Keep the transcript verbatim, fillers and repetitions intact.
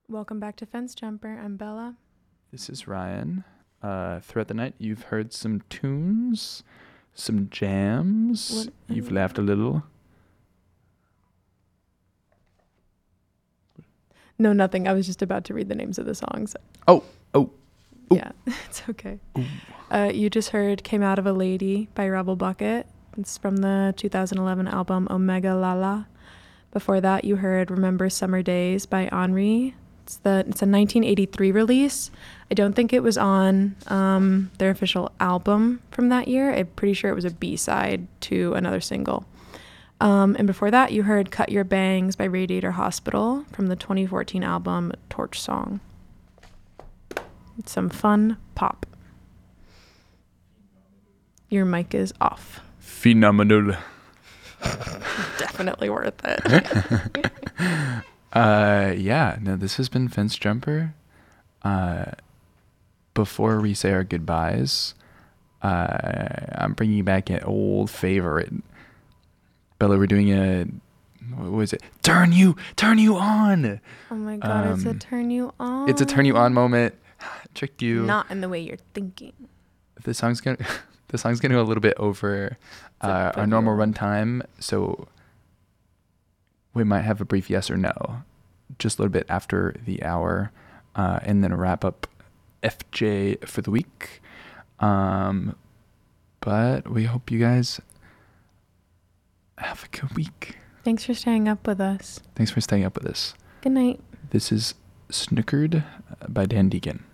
Welcome back to Fence Jumper. I'm Bella. This is Ryan. Uh, throughout the night, you've heard some tunes, some jams. What- You've laughed a little. No, nothing. I was just about to read the names of the songs. Oh, oh. Ooh. Yeah, it's okay. Uh, you just heard Came Out of a Lady by Rebel Bucket. It's from the two thousand eleven album Omega Lala. Before that, you heard Remember Summer Days by Henri. It's the it's a nineteen eighty-three release. I don't think it was on um, their official album from that year. I'm pretty sure it was a B-side to another single. Um, and before that, you heard Cut Your Bangs by Radiator Hospital from the twenty fourteen album Torch Song. It's some fun pop. Your mic is off. Phenomenal. Definitely worth it. uh, yeah, no, this has been Fence Jumper. Uh, before we say our goodbyes, uh, I'm bringing back an old favorite. Bella, we're doing a, what was it? Turn you, turn you on. Oh my God, it's a Um, turn you on. It's a turn you on moment. Tricked you. Not in the way you're thinking. The song's gonna, the song's gonna go a little bit over uh, our normal run time, so we might have a brief yes or no, just a little bit after the hour, uh, and then a wrap up F J for the week. Um, but we hope you guys have a good week. Thanks for staying up with us. Thanks for staying up with us. Good night. This is Snookered by Dan Deacon.